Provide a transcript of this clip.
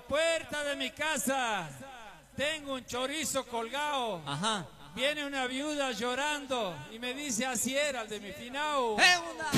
puerta de mi casa tengo un chorizo colgado. Ajá. Viene una viuda llorando y me dice: así era el de mi finao.